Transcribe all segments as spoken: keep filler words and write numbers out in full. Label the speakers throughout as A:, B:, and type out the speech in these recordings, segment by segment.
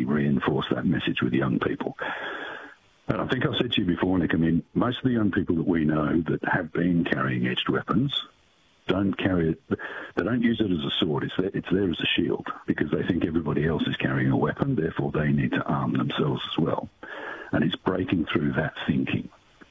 A: really reinforce that message with young people. And I think I've said to you before, Nick, I mean, most of the young people that we know that have been carrying edged weapons don't carry it, they don't use it as a sword, it's there, it's there as a shield, because they think everybody else is carrying a weapon, therefore they need to arm themselves as well. And it's breaking through that thinking.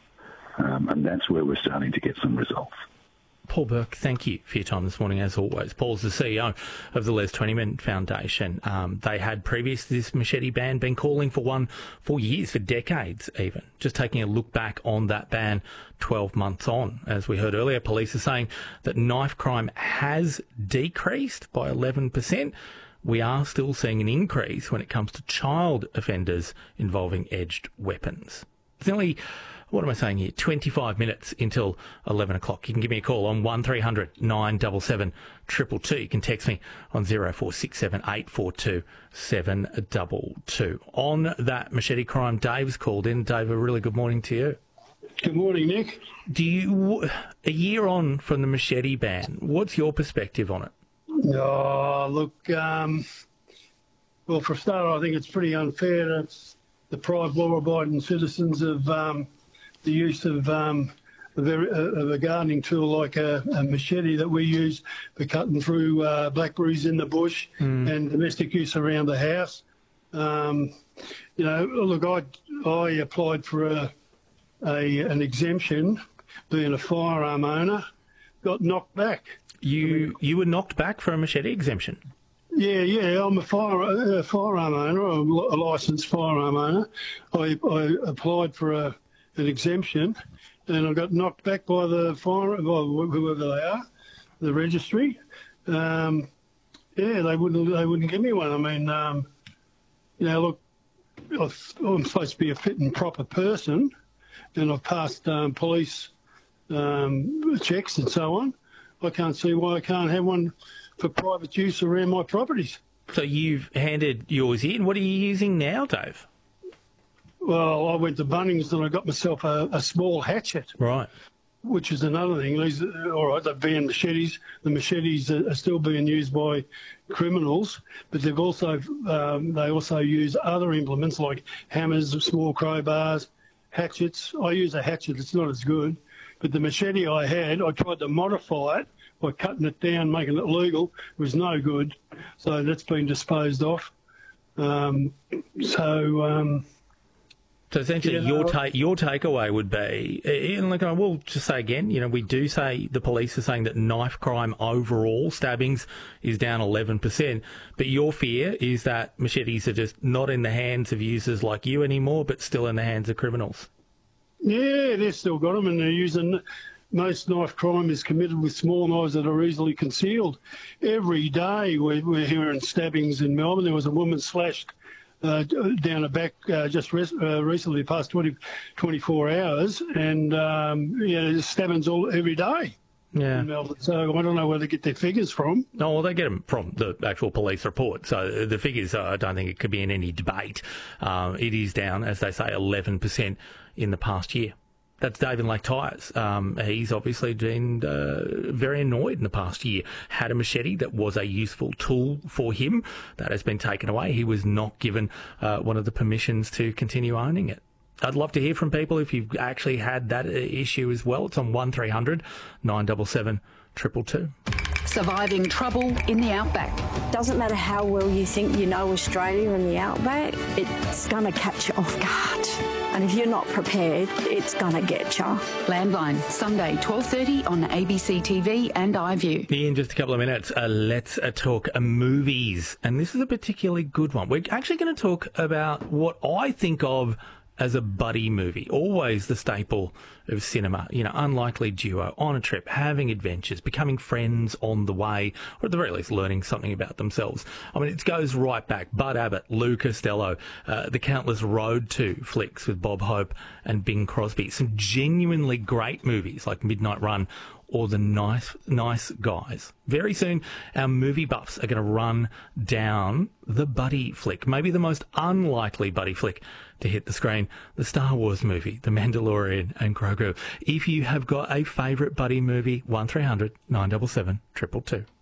A: Um, and that's where we're starting to get some results.
B: Paul Burke, thank you for your time this morning, as always. Paul's the C E O of the Les Twentyman Foundation. Um, they had previous to this machete ban been calling for one for years, for decades even. Just taking a look back on that ban twelve months on. As we heard earlier, police are saying that knife crime has decreased by eleven percent. We are still seeing an increase when it comes to child offenders involving edged weapons. It's nearly, what am I saying here, twenty-five minutes until eleven o'clock. You can give me a call on one three hundred nine seven seven two two two. You can text me on zero four six seven eight four two seven two two. On that machete crime, Dave's called in. Dave, a really good morning to you.
C: Good morning, Nick.
B: Do you, a year on from the machete ban, what's your perspective on it?
C: Oh, look, um, well, for a start, I think it's pretty unfair to deprive law-abiding citizens of um, the use of, um, of, a, of a gardening tool like a, a machete that we use for cutting through uh, blackberries in the bush mm. and domestic use around the house. Um, you know, look, I, I applied for a, a an exemption, being a firearm owner, got knocked back.
B: You
C: I mean,
B: you were knocked back for a machete exemption?
C: Yeah, yeah, I'm a, fire, a firearm owner, I'm a licensed firearm owner. I, I applied for a, an exemption and I got knocked back by the fire, well, whoever they are, the registry. Um, yeah, they wouldn't they wouldn't give me one. I mean, um, you know, look, I'm supposed to be a fit and proper person and I've passed um, police um, checks and so on. I can't see why I can't have one for private use around my properties.
B: So you've handed yours in. What are you using now, Dave?
C: Well, I went to Bunnings and I got myself a, a small hatchet.
B: Right.
C: Which is another thing. These, all right, they've banned machetes. The machetes are, are still being used by criminals, but they've also um, they also use other implements like hammers, small crowbars, hatchets. I use a hatchet. It's not as good. But the machete I had, I tried to modify it by cutting it down, making it legal. It was no good. So that's been disposed of. Um, so... Um,
B: So essentially,
C: yeah,
B: your ta- your takeaway would be, and like I will just say again, you know, we do say the police are saying that knife crime overall, stabbings, is down eleven percent. But your fear is that machetes are just not in the hands of users like you anymore, but still in the hands of criminals.
C: Yeah, they've still got them, and they're using. Most knife crime is committed with small knives that are easily concealed. Every day we're, we're hearing stabbings in Melbourne. There was a woman slashed Uh, down the back uh, just res- uh, recently, past twenty, twenty-four hours, and um, yeah, there's stabbings all every day
B: yeah.
C: in Melbourne. So I don't know where they get their figures from.
B: No, well, they get them from the actual police report. So the figures, uh, I don't think it could be in any debate. Uh, it is down, as they say, eleven percent in the past year. That's Dave in Lake Tyres. Um, he's obviously been uh, very annoyed in the past year. Had a machete that was a useful tool for him. That has been taken away. He was not given uh, one of the permissions to continue owning it. I'd love to hear from people if you've actually had that issue as well. It's on one three hundred nine seven seven two two two.
D: Surviving trouble in the outback.
E: Doesn't matter how well you think you know Australia and the outback, it's going to catch you off guard. And if you're not prepared, it's going to get you.
D: Landline, Sunday, twelve thirty on A B C T V and iView.
B: In just a couple of minutes, uh, let's uh, talk uh, movies. And this is a particularly good one. We're actually going to talk about what I think of as a buddy movie, always the staple of cinema. You know, unlikely duo on a trip, having adventures, becoming friends on the way, or at the very least learning something about themselves. I mean, it goes right back. Bud Abbott, Lou Costello, uh, the countless Road to flicks with Bob Hope and Bing Crosby. Some genuinely great movies like Midnight Run or The Nice Nice Guys. Very soon, our movie buffs are going to run down the buddy flick, maybe the most unlikely buddy flick to hit the screen, the Star Wars movie, The Mandalorian and Grogu. If you have got a favourite buddy movie, one three hundred nine seven seven two two two.